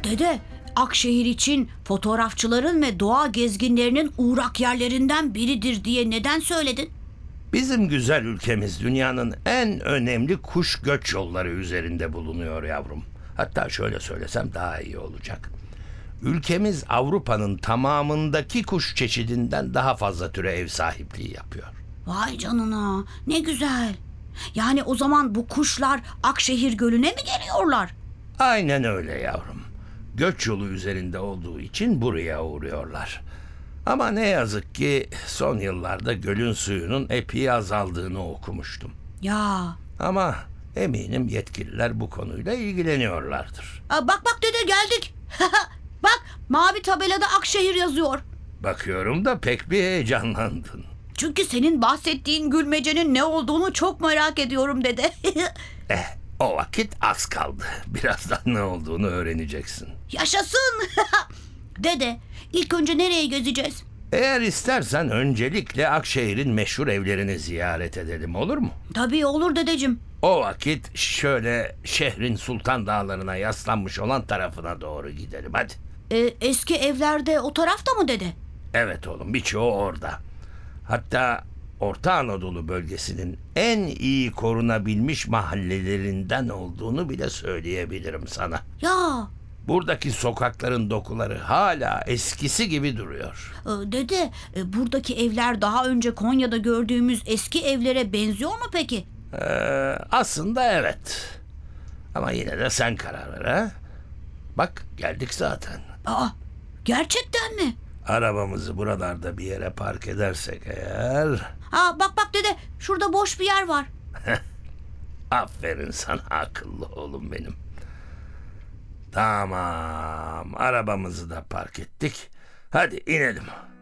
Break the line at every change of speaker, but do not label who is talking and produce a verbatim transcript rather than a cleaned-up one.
Dede, Akşehir için fotoğrafçıların ve doğa gezginlerinin uğrak yerlerinden biridir diye neden söyledin?
Bizim güzel ülkemiz dünyanın en önemli kuş göç yolları üzerinde bulunuyor yavrum. Hatta şöyle söylesem daha iyi olacak. Ülkemiz Avrupa'nın tamamındaki kuş çeşidinden daha fazla türe ev sahipliği yapıyor.
Vay canına, ne güzel. Yani o zaman bu kuşlar Akşehir Gölü'ne mi geliyorlar?
Aynen öyle yavrum. Göç yolu üzerinde olduğu için buraya uğruyorlar. Ama ne yazık ki son yıllarda gölün suyunun epey azaldığını okumuştum.
Ya.
Ama eminim yetkililer bu konuyla ilgileniyorlardır.
Aa, bak bak dede, geldik. Bak, mavi tabelada Akşehir yazıyor.
Bakıyorum da pek bir heyecanlandın.
Çünkü senin bahsettiğin gülmecenin ne olduğunu çok merak ediyorum dede.
Eh, o vakit az kaldı. Birazdan ne olduğunu öğreneceksin.
Yaşasın. Dede, ilk önce nereye gezeceğiz?
Eğer istersen öncelikle Akşehir'in meşhur evlerini ziyaret edelim, olur mu?
Tabii olur dedeciğim.
O vakit şöyle şehrin sultan dağlarına yaslanmış olan tarafına doğru gidelim, hadi.
Ee, eski evlerde o tarafta mı dede?
Evet oğlum, birçoğu orada. Hatta Orta Anadolu bölgesinin en iyi korunabilmiş mahallelerinden olduğunu bile söyleyebilirim sana.
Ya.
Buradaki sokakların dokuları hala eskisi gibi duruyor.
Ee, dede, e, buradaki evler daha önce Konya'da gördüğümüz eski evlere benziyor mu peki?
Ee, aslında evet. Ama yine de sen karar ver ha. Bak, geldik zaten.
Aa, gerçekten mi?
Arabamızı buralarda bir yere park edersek eğer...
Aa, bak bak dede, şurada boş bir yer var.
Aferin sana akıllı oğlum benim. Tamam, arabamızı da park ettik. Hadi inelim.